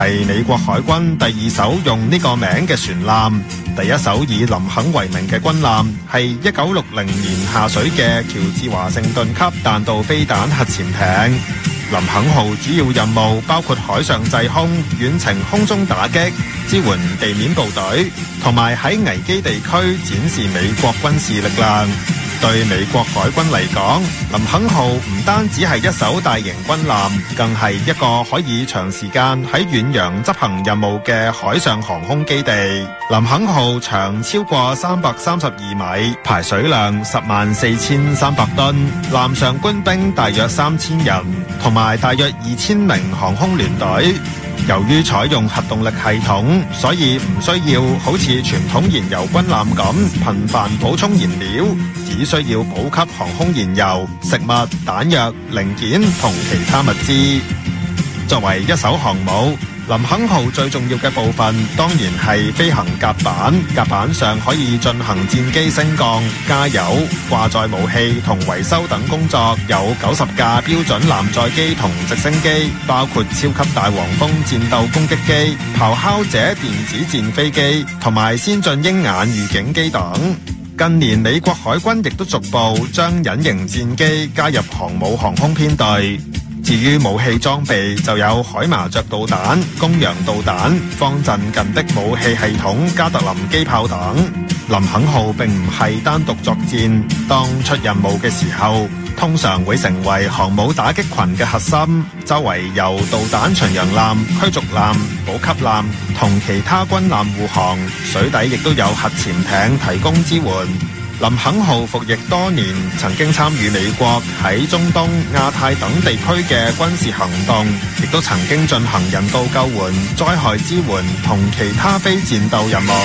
係美國海軍第2艘用呢個名嘅船艦，第1艘以林肯為名嘅軍艦係1960年下水嘅喬治華盛頓級彈道飛彈核潛艇。林肯號主要任務包括海上制空、遠程空中打擊、支援地面部隊，同埋喺危機地區展示美國軍事力量。對美國海軍嚟講，林肯號唔單止係一艘大型軍艦，更係一個可以長時間喺遠洋執行任務嘅海上航空基地。林肯號長超過332米，排水量104,300噸，艦上官兵大約3000人，同埋大約2000名航空聯隊。由於採用核動力系統，所以唔需要好似傳統燃油軍艦咁頻繁補充燃料，只需要補給航空燃油、食物、彈藥、零件同其他物資。作為一艘航母，林肯號最重要嘅部分當然係飛行甲板，甲板上可以進行戰機升降、加油、掛載武器同維修等工作。有90架標準艦載機同直升機，包括超級大黃蜂戰鬥攻擊機、咆哮者電子戰飛機同埋先進鷹眼預警機等。近年美國海軍亦都逐步將隱形戰機加入航母航空編隊。至於武器裝備就有海麻雀導彈、公羊導彈、方陣近的武器系統、加特林機炮等。林肯號並唔係單獨作戰，當出任務嘅時候，通常會成為航母打擊群嘅核心，周圍由導彈巡洋艦、驅逐艦、補給艦同其他軍艦護航，水底亦都有核潛艇提供支援。林肯號服役多年，曾經參與美國喺中東、亞太等地區嘅軍事行動，亦都曾經進行人道救援、災害支援同其他非戰鬥任務。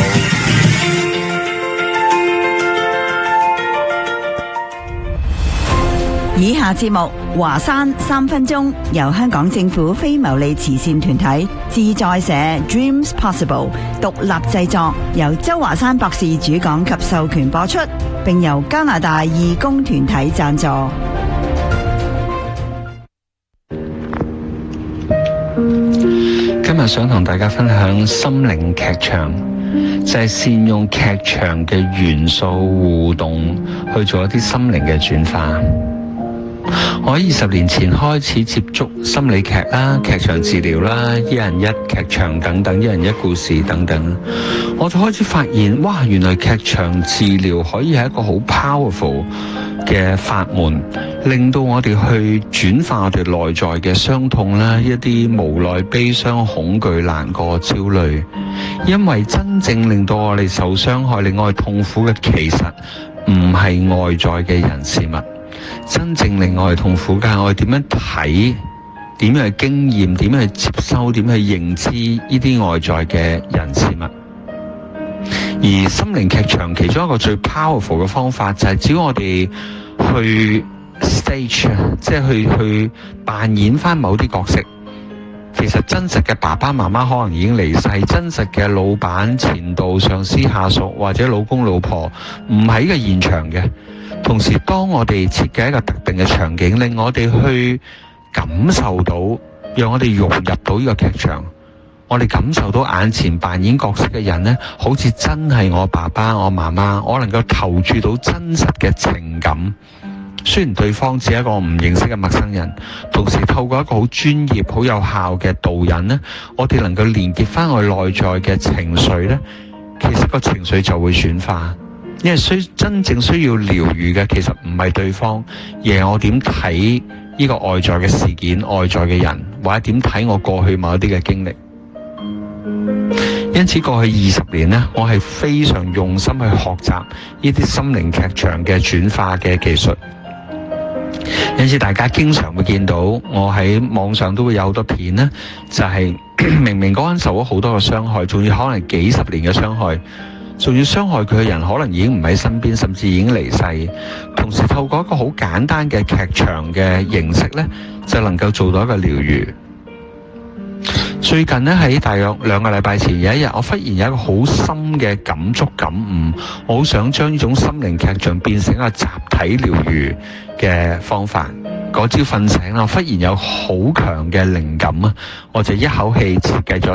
以下節目華山3分鐘，由香港政府非牟利慈善團體自在社 Dreams Possible 獨立製作，由周華山博士主講及授權播出，並由加拿大義工團體贊助。 今日想同大家分享心靈劇場，就係善用劇場嘅元素互動去做一啲心靈嘅轉化。我喺20年前開始接觸心理劇啦、劇場治療啦、一人一劇場等等、一人一故事等等，我就開始發現，哇！原來劇場治療可以係一個好 powerful 嘅法門，令到我哋去轉化我哋內在嘅傷痛啦，一啲無奈、悲傷、恐懼、難過、焦慮。因為真正令到我哋受傷害、令我哋痛苦嘅，其實唔係外在嘅人事物。真正令我哋痛苦嘅係我哋點樣睇、點樣去經驗、點樣去接收、點去認知呢啲外在嘅人事物。而心靈劇場其中一個最 powerful 嘅方法就係只要我哋去 stage， 即係去扮演翻某啲角色。其實真實嘅爸爸媽媽可能已經離世，真實嘅老闆、前度、上司、下屬或者老公老婆唔喺呢個現場嘅。同時，當我哋設計一個特定嘅場景，令我哋去感受到，讓我哋融入到呢個劇場，我哋感受到眼前扮演角色嘅人呢，好似真係我爸爸、我媽媽，我能夠投注到真實嘅情感。雖然對方只係一個唔認識嘅陌生人，同時透過一個好專業、好有效嘅導引呢，我哋能夠連結翻我內在嘅情緒呢，其實個情緒就會轉化。因為真正需要療癒嘅，其實唔係對方，而係我點睇呢個外在嘅事件、外在嘅人，或者點睇我過去某一啲嘅經歷。因此過去20年呢，我係非常用心去學習呢啲心靈劇場嘅轉化嘅技術。因此大家經常會見到我喺網上都會有好多片呢，就係明明嗰個人受咗好多嘅傷害，仲要可能幾十年嘅傷害，仲要傷害佢嘅人可能已經唔喺身邊，甚至已經離世。同時透過一個好簡單嘅劇場嘅形式呢，就能夠做到一個療癒。最近呢，喺大約2個禮拜前有一日，我忽然有一個好深嘅感觸感悟，我好想將呢種心靈劇場變成一個集體療癒嘅方法。 嗰朝瞓醒啦，忽然有好強嘅靈感啊，我就一口氣設計咗